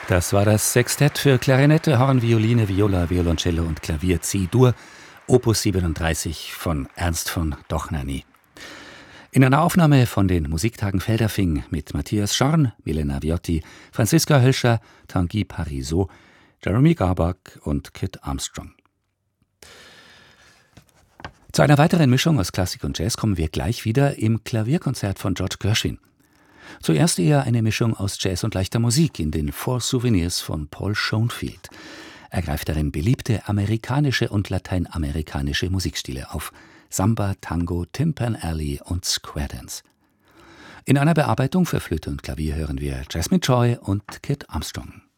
Das war das Sextett für Klarinette, Horn, Violine, Viola, Violoncello und Klavier C-Dur, Opus 37 von Ernst von Dohnanyi. In einer Aufnahme von den Musiktagen Feldafing mit Matthias Schorn, Milena Viotti, Franziska Hölscher, Tanguy Parisot, Jeremy Garbach und Kit Armstrong. Zu einer weiteren Mischung aus Klassik und Jazz kommen wir gleich wieder im Klavierkonzert von George Gershwin. Zuerst eher eine Mischung aus Jazz und leichter Musik in den Four Souvenirs von Paul Schoenfield. Er greift darin beliebte amerikanische und lateinamerikanische Musikstile auf: Samba, Tango, Timpan Alley und Square Dance. In einer Bearbeitung für Flöte und Klavier hören wir Jasmine Joy und Kit Armstrong.